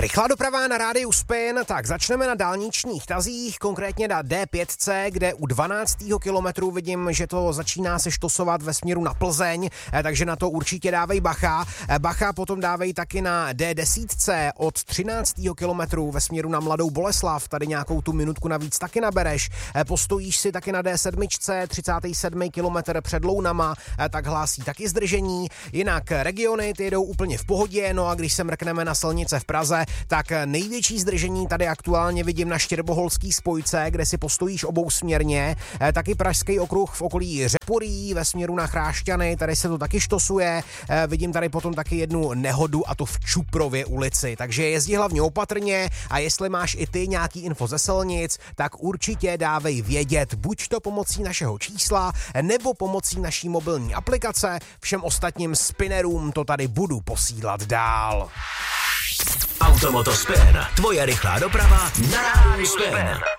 Rychlá doprava na rádiu Spin, tak začneme na dálničních tazích, konkrétně na D5, kde u 12. kilometru vidím, že to začíná se štosovat ve směru na Plzeň, takže na to určitě dávej bacha. Bacha potom dávej taky na D10 od 13. kilometru ve směru na Mladou Boleslav, tady nějakou tu minutku navíc taky nabereš. Postojíš si taky na D7, 37. kilometr před Lounama, tak hlásí taky zdržení. Jinak regiony ty jedou úplně v pohodě, no a když se mrkneme na silnice v Praze, tak největší zdržení tady aktuálně vidím na Štěrboholský spojce, kde si postojíš obousměrně, taky Pražský okruh v okolí Řeporí ve směru na Chrášťany, tady se to taky štosuje, vidím tady potom taky jednu nehodu a to v Čuprově ulici, takže jezdí hlavně opatrně a jestli máš i ty nějaký info ze silnic, tak určitě dávej vědět, buď to pomocí našeho čísla, nebo pomocí naší mobilní aplikace, všem ostatním spinnerům to tady budu posílat dál. Automoto Spin, tvoje rychlá doprava na rádiu Spin.